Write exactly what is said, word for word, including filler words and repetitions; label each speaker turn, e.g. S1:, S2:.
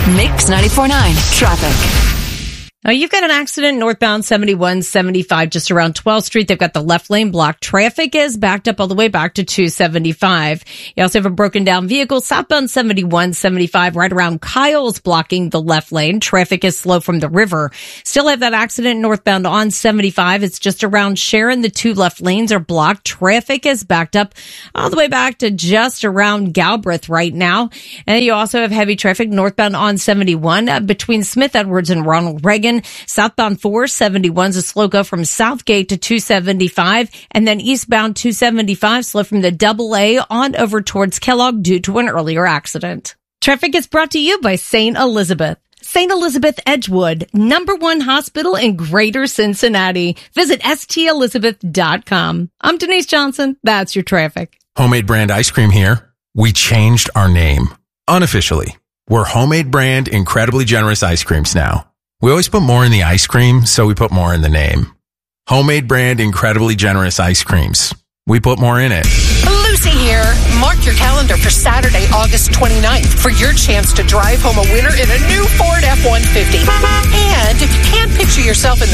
S1: Mix ninety-four point nine traffic.
S2: Uh, you've got an accident northbound seventy-one seventy-five just around twelfth Street. They've got the left lane blocked. Traffic is backed up all the way back to two seventy-five. You also have a broken down vehicle southbound seventy-one seventy-five right around Kyle's blocking the left lane. Traffic is slow from the river. Still have that accident northbound on seventy-five. It's just around Sharon. The two left lanes are blocked. Traffic is backed up all the way back to just around Galbraith right now. And you also have heavy traffic northbound on seventy-one uh, between Smith Edwards and Ronald Reagan. Southbound four seventy-one is a slow go from Southgate to two seventy-five, and then eastbound two seventy-five slow from the double A on over towards Kellogg due to an earlier accident. Traffic is brought to you by Saint Elizabeth. Saint Elizabeth Edgewood, number one hospital in Greater Cincinnati. Visit S T Elizabeth dot com. I'm Denise Johnson. That's your traffic.
S3: Homemade Brand Ice Cream here. We changed our name. Unofficially. We're Homemade Brand Incredibly Generous Ice Creams now. We always put more in the ice cream, so we put more in the name. Homemade Brand Incredibly Generous Ice Creams. We put more in it.
S4: Lucy here. Mark your calendar for Saturday, August twenty-ninth for your chance to drive home a winner in a new Ford F one fifty. And if you can't picture yourself in the